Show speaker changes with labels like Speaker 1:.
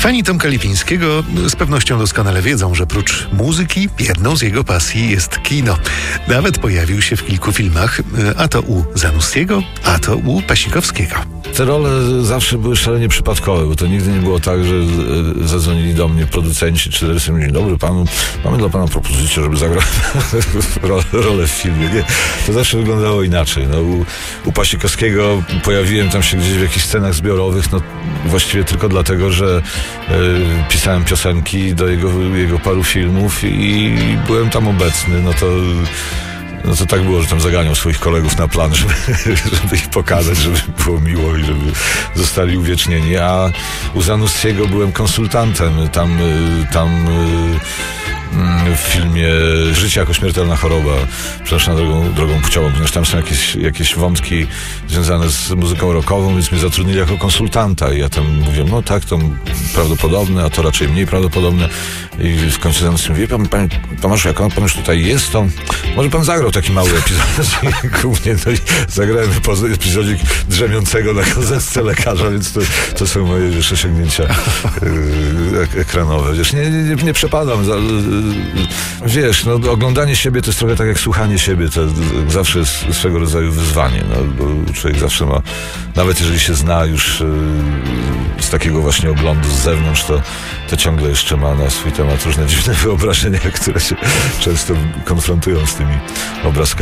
Speaker 1: Fani Tomka Lipińskiego z pewnością doskonale wiedzą, że prócz muzyki jedną z jego pasji jest kino. Nawet pojawił się w kilku filmach, a to u Zanussiego, a to u Pasikowskiego.
Speaker 2: Te role zawsze były szalenie przypadkowe, bo to nigdy nie było tak, że zadzwonili do mnie producenci czy reżyserzy. Dzień dobry panu, mamy dla pana propozycję, żeby zagrać rolę w filmie. Nie, to zawsze wyglądało inaczej. No, u Pasikowskiego pojawiłem tam się gdzieś w jakichś scenach zbiorowych, no właściwie tylko dlatego, że pisałem piosenki do jego paru filmów i byłem tam obecny. No to tak było, że tam zaganiał swoich kolegów na plan, żeby ich pokazać, żeby było miło i żeby zostali uwiecznieni. A u Zanussiego byłem konsultantem. Tam w filmie Życie jako śmiertelna choroba, przepraszam, drogą płciową, ponieważ tam są jakieś wątki związane z muzyką rockową, więc mnie zatrudnili jako konsultanta i ja tam mówię, no tak, to prawdopodobne, a to raczej mniej prawdopodobne. I w końcu Zanussi mówi, panie Tomaszu, jak pan już tutaj jest, to może pan zagrał taki mały epizod głównie, no i zagrałem epizodzik drzemiącego na gazetce lekarza, więc to są moje już osiągnięcia ekranowe. Wiesz, nie przepadam wiesz, no oglądanie siebie to jest trochę tak jak słuchanie siebie, to zawsze jest swego rodzaju wyzwanie, no, bo człowiek zawsze ma, nawet jeżeli się zna już z takiego właśnie oglądu z zewnątrz, to ciągle jeszcze ma na swój temat różne dziwne wyobrażenia, które się często konfrontują z tymi obrazkami.